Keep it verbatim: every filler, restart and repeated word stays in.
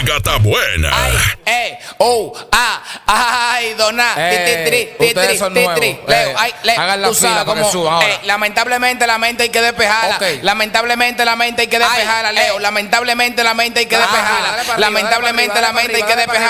Gata buena. Ay, eh, oh, ah, ay, dona, Eh, titri, ustedes titri, son titri, nuevos. Leo, Eh, ay, Leo, hagan la tú sabes fila para que cómo, suban ahora. eh, lamentablemente la mente hay que despejarla. Ok. Lamentablemente la mente hay que despejarla, Ay, Leo. eh. Lamentablemente la mente hay que Ajá, despejarla. dale para arriba, Lamentablemente dale la para mente hay arriba, que dale para despejarla.